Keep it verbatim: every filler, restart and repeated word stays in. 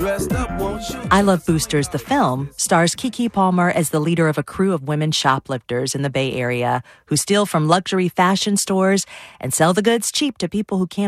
Dressed up, won't you? I Love Boosters, the film, stars Keke Palmer as the leader of a crew of women shoplifters in the Bay Area who steal from luxury fashion stores and sell the goods cheap to people who can't